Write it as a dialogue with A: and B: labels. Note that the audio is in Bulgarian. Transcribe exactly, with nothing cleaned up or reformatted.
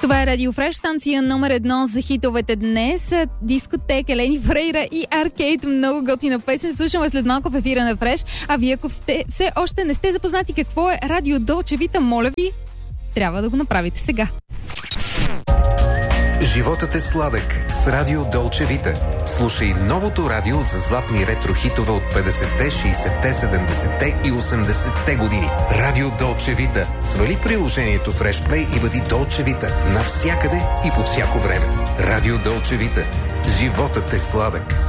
A: Това е Радио Фреш, станция номер едно за хитовете днес. Дискотек, Елени Фрейра и Аркейд. Много готина песен. Слушаме след малко в ефира на Фреш. А вие, ако сте, все още не сте запознати какво е Радио Долче Вита, моля ви, трябва да го направите сега.
B: Животът е сладък с Радио Долче Вита. Слушай новото радио за златни ретро хитове от петдесетте, шейсетте, седемдесетте и осемдесетте години. Радио Долче Вита. Свали приложението Fresh Play и бъди Долче Вита навсякъде и по всяко време. Радио Долче Вита. Животът е сладък.